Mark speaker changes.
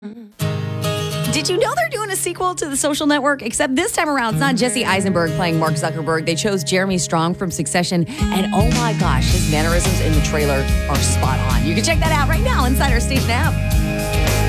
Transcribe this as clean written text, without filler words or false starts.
Speaker 1: Did you know they're doing a sequel to The Social Network? Except this time around, it's not Jesse Eisenberg playing Mark Zuckerberg. They chose Jeremy Strong from Succession. And oh my gosh, his mannerisms in the trailer are spot on. You can check that out right now inside our station app.